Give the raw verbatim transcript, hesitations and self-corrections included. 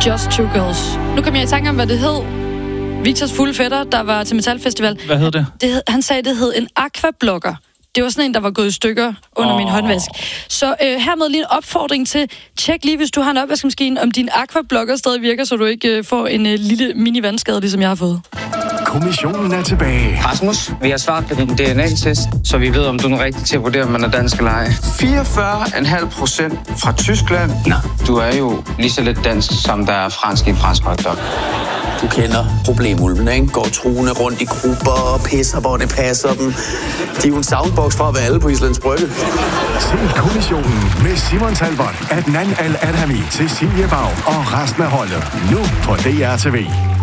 Just Two Girls. Nu kom jeg i tanke om, hvad det hed. Victors fulde fætter, der var til Metal Festival. Hvad hed det? det hed, han sagde, det hed en aquablokker. Det var sådan en, der var gået i stykker under oh. min håndvask. Så øh, hermed lige en opfordring til, tjek lige, hvis du har en opvaskemaskine, om din aquablokker stadig virker, så du ikke øh, får en øh, lille mini-vandskade, ligesom jeg har fået. Kommissionen er tilbage. Rasmus, vi har svaret på din D N A-test, så vi ved, om du er rigtig til at vurdere, om man er dansk eller ej. fireogfyrre komma fem procent fra Tyskland. Nej, du er jo lige så lidt dansk, som der er fransk i en fransk hotdog. Du kender problemulvene, ikke? Går truende rundt i grupper og pisser, hvor det passer dem. De er jo en soundbox fra at være alle på Islands Brygge. Se Kommissionen med Simon Talbot, Adnan Al-Adhami, Cecilie Bag og resten af holdet. Nu på D R T V.